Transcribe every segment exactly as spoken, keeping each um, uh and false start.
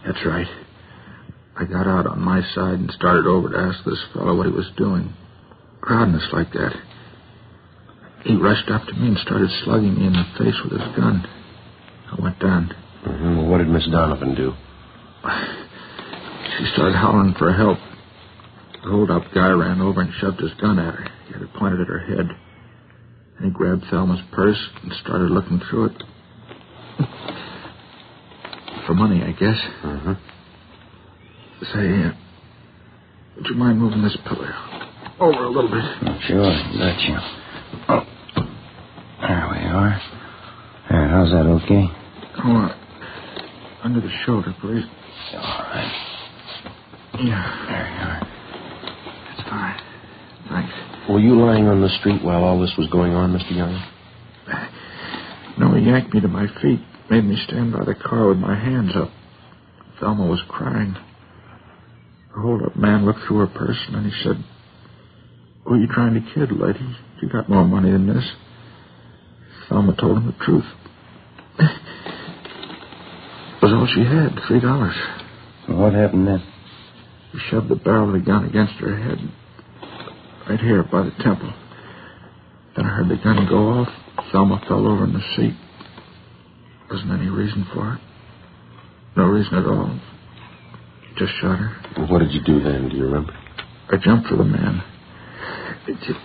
That's right. I got out on my side and started over to ask this fellow what he was doing. Crowding us like that. He rushed up to me and started slugging me in the face with his gun. I went down. Mm-hmm. Well, what did Miss Donovan do? She started hollering for help. The hold-up guy ran over and shoved his gun at her. He had it pointed at her head. And he grabbed Thelma's purse and started looking through it. For money, I guess. Mm-hmm. Say, uh, would you mind moving this pillar over a little bit? Sure, gotcha. Oh, there we are. There, how's that, okay? Oh, uh, under the shoulder, please. All right. Yeah. There you are. That's fine. Thanks. Were you lying on the street while all this was going on, Mister Young? No, he yanked me to my feet, made me stand by the car with my hands up. Thelma was crying. The hold-up man looked through her purse, and then he said, "Who are you trying to kid, lady? You got more money than this." Thelma told him the truth. It was all she had, three dollars. Well, what happened then? He shoved the barrel of the gun against her head, right here by the temple. Then I heard the gun go off. Thelma fell over in the seat. Wasn't any reason for it. No reason at all. Just shot her. Well, what did you do then? Do you remember? I jumped for the man. It just...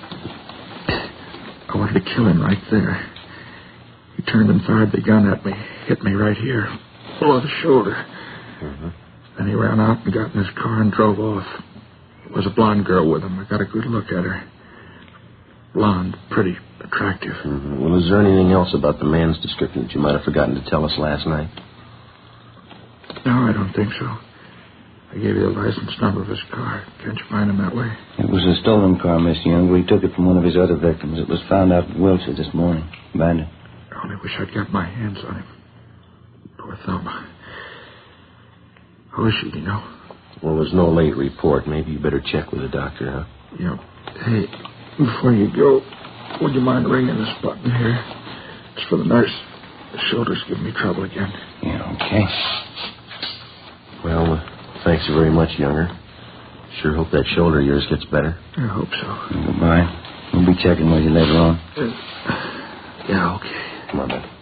I wanted to kill him right there. He turned and fired the gun at me. Hit me right here, below the shoulder. Mm-hmm. Then he ran out and got in his car and drove off. There was a blonde girl with him. I got a good look at her. Blonde, pretty, attractive. Mm-hmm. Well, is there anything else about the man's description that you might have forgotten to tell us last night? No, I don't think so. I gave you the license number of his car. Can't you find him that way? It was a stolen car, Mister Young. We took it from one of his other victims. It was found out in Wilshire this morning. Bandit. I only wish I'd got my hands on him. Poor Thelma. How is she, do you know? Well, there's no late report. Maybe you better check with the doctor, huh? Yeah. Hey, before you go, would you mind ringing this button here? It's for the nurse. The shoulder's giving me trouble again. Yeah, okay. Well, uh, thanks very much, Younger. Sure hope that shoulder of yours gets better. I hope so. Goodbye. We'll be checking with you later on. Uh, yeah, okay. Come on, Ben.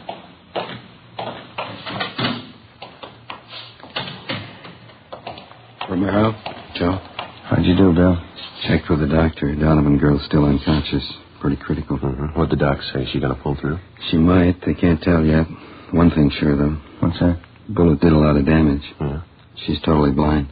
Romero? Joe? How'd you do, Bill? Checked with the doctor. Donovan girl's still unconscious. Pretty critical. Mm-hmm. What'd the doc say? Is she going to pull through? She might. They can't tell yet. One thing's sure, though. What's that? Bullet did a lot of damage. Yeah. She's totally blind.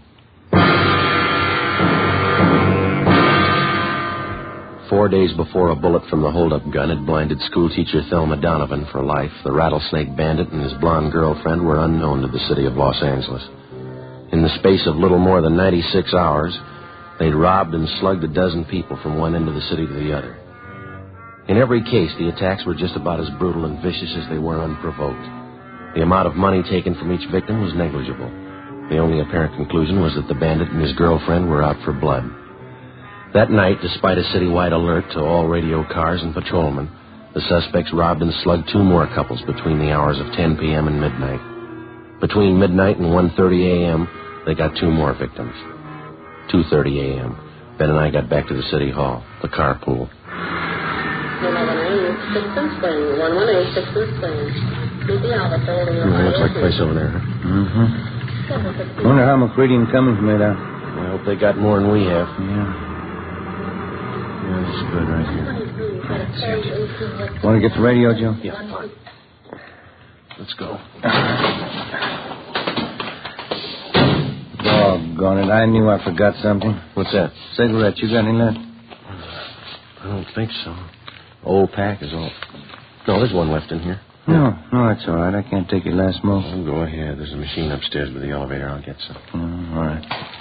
Four days before a bullet from the hold-up gun had blinded schoolteacher Thelma Donovan for life, the rattlesnake bandit and his blonde girlfriend were unknown to the city of Los Angeles. In the space of little more than ninety-six hours, they'd robbed and slugged a dozen people from one end of the city to the other. In every case, the attacks were just about as brutal and vicious as they were unprovoked. The amount of money taken from each victim was negligible. The only apparent conclusion was that the bandit and his girlfriend were out for blood. That night, despite a citywide alert to all radio cars and patrolmen, the suspects robbed and slugged two more couples between the hours of ten p.m. and midnight. Between midnight and one thirty a.m., they got two more victims. two thirty a.m., Ben and I got back to the city hall, the carpool. one one eight, Sixth and Spring. one one eight, Sixth and Spring. Meet the Alpha Authority. Oh, looks like a place over there, huh? Mm-hmm. Wonder how McCready and Cummings made out. I hope they got more than we have. Yeah. Yeah, this is good right here. Want to get the radio, Joe? Yeah, fine. Let's go. Doggone it. I knew I forgot something. What's that? Cigarette. You got any left? I don't think so. Old pack is all. No, there's one left in here. No, no, that's all right. I can't take your last smoke. Oh, go ahead. There's a machine upstairs by the elevator. I'll get some. Mm, all right.